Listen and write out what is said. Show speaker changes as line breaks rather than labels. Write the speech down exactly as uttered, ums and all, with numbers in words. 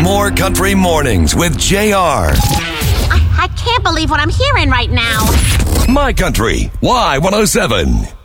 More Country Mornings with J R.
I, I can't believe what I'm hearing right now.
My Country Y one oh seven.